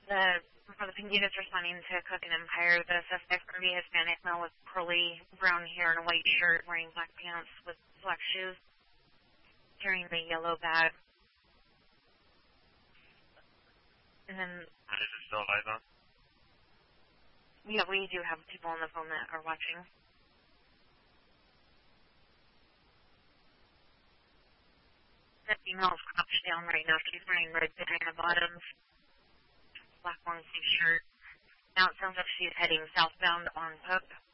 The pink units responding to Cook and Empire. The suspect, curvy Hispanic male with curly brown hair and a white shirt, wearing black pants with black shoes, carrying a yellow bag. And then... Is it still live on? Yeah, we do have people on the phone that are watching. The female's crouched down right now. She's wearing red banana bottoms, black long sleeve shirt. Now it sounds like she's heading southbound on Cook.